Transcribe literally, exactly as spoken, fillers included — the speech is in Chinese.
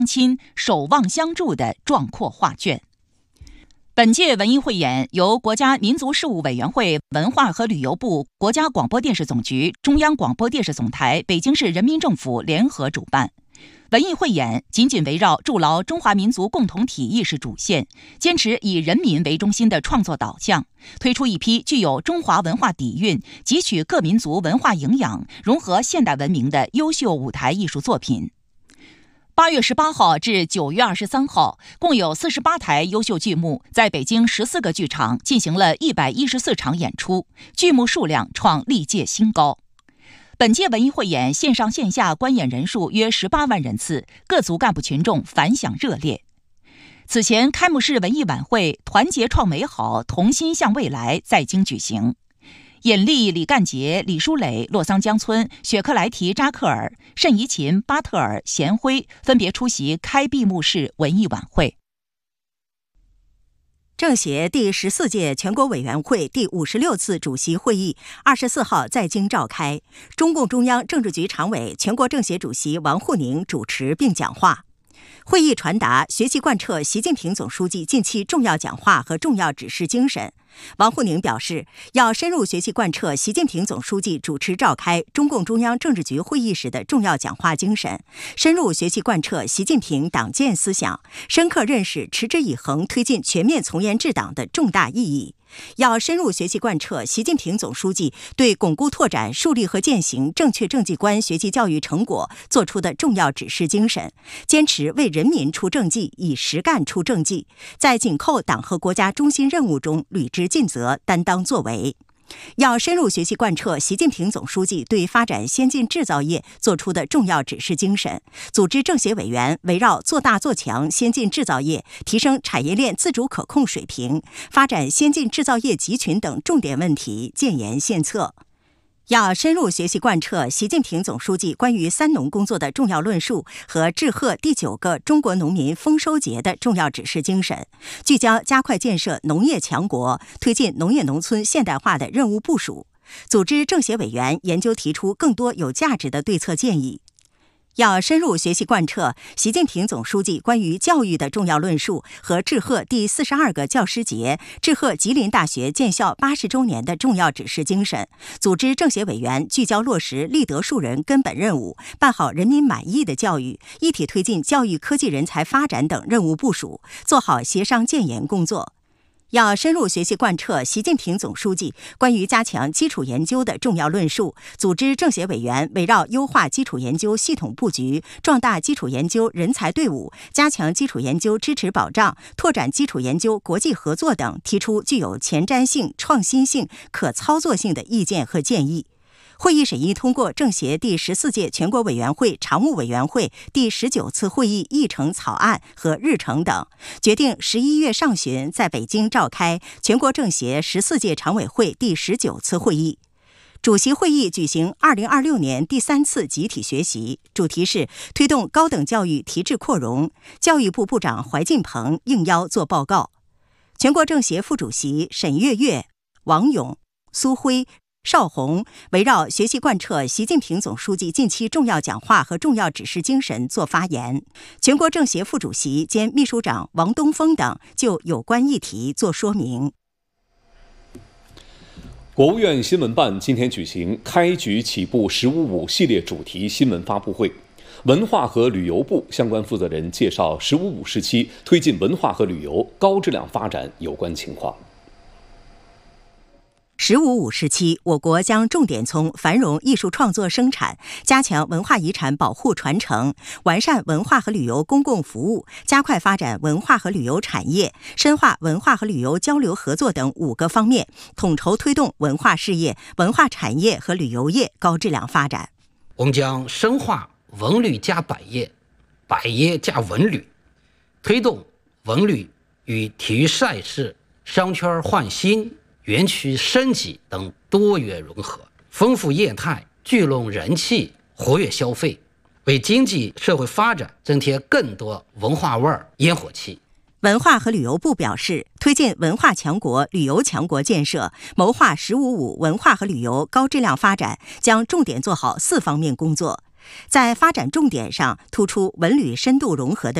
亲守望相助的壮阔画卷。本届文艺汇演由国家民族事务委员会、文化和旅游部、国家广播电视总局、中央广播电视总台、北京市人民政府联合主办。文艺汇演紧紧围绕筑牢中华民族共同体意识主线，坚持以人民为中心的创作导向，推出一批具有中华文化底蕴、汲取各民族文化营养、融合现代文明的优秀舞台艺术作品。八月十八号至九月二十三号，共有四十八台优秀剧目在北京十四个剧场进行了一百一十四场演出，剧目数量创历届新高。本届文艺汇演线上线下观演人数约十八万人次，各族干部群众反响热烈。此前开幕式文艺晚会“团结创美好，同心向未来”在京举行。尹力、李干杰、李书磊、洛桑江村、雪克莱提扎克尔、单怡琴、巴特尔、贤辉分别出席开闭幕式文艺晚会。 政协第十四届全国委员会第五十六次主席会议二十四号在京召开，中共中央政治局常委、全国政协主席王沪宁主持并讲话。会议传达学习贯彻习近平总书记近期重要讲话和重要指示精神。王沪宁表示，要深入学习贯彻习近平总书记主持召开中共中央政治局会议时的重要讲话精神，深入学习贯彻习近平党建思想，深刻认识持之以恒推进全面从严治党的重大意义。要深入学习贯彻习近平总书记对巩固拓展树立和践行正确政绩观学习教育成果作出的重要指示精神，坚持为人民出政绩，以实干出政绩，在紧扣党和国家中心任务中履职尽责，担当作为。要深入学习贯彻习近平总书记对发展先进制造业作出的重要指示精神，组织政协委员围绕做大做强先进制造业、提升产业链自主可控水平、发展先进制造业集群等重点问题建言献策。要深入学习贯彻习近平总书记关于三农工作的重要论述和致贺第九个中国农民丰收节的重要指示精神，聚焦加快建设农业强国、推进农业农村现代化的任务部署，组织政协委员研究提出更多有价值的对策建议。要深入学习贯彻习近平总书记关于教育的重要论述和致贺第四十二个教师节、致贺吉林大学建校八十周年的重要指示精神，组织政协委员聚焦落实立德树人根本任务，办好人民满意的教育，一体推进教育科技人才发展等任务部署，做好协商建言工作。要深入学习贯彻习近平总书记关于加强基础研究的重要论述，组织政协委员围绕优化基础研究系统布局、壮大基础研究人才队伍、加强基础研究支持保障、拓展基础研究国际合作等，提出具有前瞻性、创新性、可操作性的意见和建议。会议审议通过政协第十四届全国委员会常务委员会第十九次会议议程草案和日程等，决定十一月上旬在北京召开全国政协十四届常委会第十九次会议。主席会议举行二零二六年第三次集体学习，主题是推动高等教育提质扩容。教育部部长怀进鹏应邀作报告。全国政协副主席沈月月、王勇、苏辉、邵红围绕学习贯彻习近平总书记近期重要讲话和重要指示精神作发言，全国政协副主席兼秘书长王东峰等就有关议题作说明。 国务院新闻办今天举行开局起步十五五系列主题新闻发布会，文化和旅游部相关负责人介绍十五五时期推进文化和旅游高质量发展有关情况。 十五五时期，我国将重点从繁荣艺术创作生产、加强文化遗产保护传承、完善文化和旅游公共服务、加快发展文化和旅游产业、深化文化和旅游交流合作等五个方面，统筹推动文化事业、文化产业和旅游业高质量发展。 我们将深化文旅加百业、百业加文旅，推动文旅与体育赛事、商圈换新、园区升级等多元融合，丰富业态，聚拢人气，活跃消费，为经济社会发展增添更多文化味儿、烟火气。 文化和旅游部表示，推进文化强国、旅游强国建设，谋划“十五五”文化和旅游高质量发展，将重点做好四方面工作。 在发展重点上突出文旅深度融合的